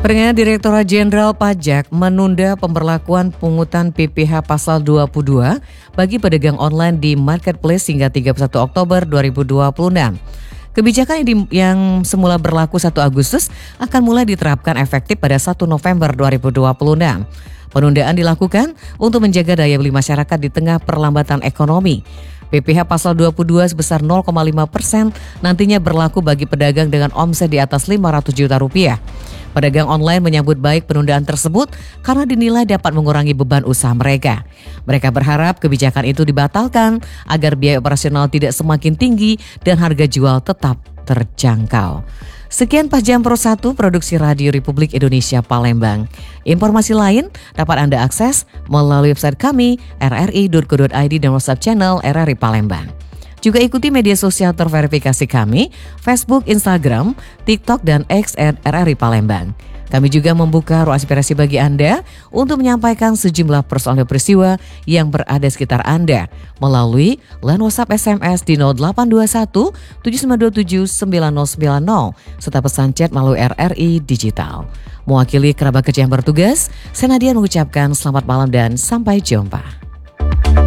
Pendengar, Direktorat Jenderal Pajak menunda pemberlakuan pungutan PPh pasal 22 bagi pedagang online di marketplace hingga 31 Oktober 2026. Kebijakan yang semula berlaku 1 Agustus akan mulai diterapkan efektif pada 1 November 2026. Penundaan dilakukan untuk menjaga daya beli masyarakat di tengah perlambatan ekonomi. PPh pasal 22 sebesar 0,5% nantinya berlaku bagi pedagang dengan omset di atas 500 juta rupiah. Pedagang online menyambut baik penundaan tersebut karena dinilai dapat mengurangi beban usaha mereka. Mereka berharap kebijakan itu dibatalkan agar biaya operasional tidak semakin tinggi dan harga jual tetap terjangkau. Sekian Pas Jam Pro 1 Produksi Radio Republik Indonesia Palembang. Informasi lain dapat Anda akses melalui website kami rri.co.id dan WhatsApp channel RRI Palembang. Juga ikuti media sosial terverifikasi kami, Facebook, Instagram, TikTok, dan X @RRI Palembang. Kami juga membuka ruang aspirasi bagi Anda untuk menyampaikan sejumlah persoalan peristiwa yang berada sekitar Anda melalui line WhatsApp SMS di 0821 7927 9090 serta pesan chat melalui RRI Digital. Mewakili kerabat kerja yang bertugas, saya Nadia mengucapkan selamat malam dan sampai jumpa.